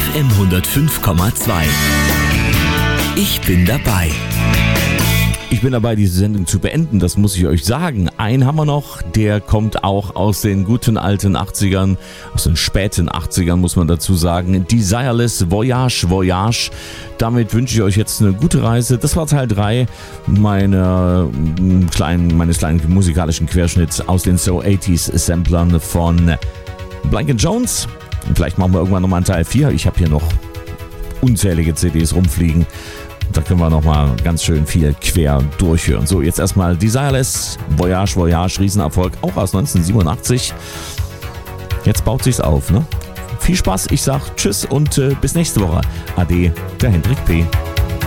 FM 105,2. Ich bin dabei. Ich bin dabei, diese Sendung zu beenden, das muss ich euch sagen. Einen haben wir noch, der kommt auch aus den guten alten 80ern, aus den späten 80ern muss man dazu sagen. Desireless Voyage, Voyage. Damit wünsche ich euch jetzt eine gute Reise. Das war Teil 3 meines kleinen musikalischen Querschnitts aus den So 80s Samplern von Blank & Jones. Und vielleicht machen wir irgendwann nochmal einen Teil 4. Ich habe hier noch unzählige CDs rumfliegen. Da können wir nochmal ganz schön viel quer durchhören. So, jetzt erstmal Desireless Voyage, Voyage, Riesenerfolg, auch aus 1987. Jetzt baut sich's auf, ne? Viel Spaß, ich sag Tschüss und bis nächste Woche. Ade, der Hendrik P.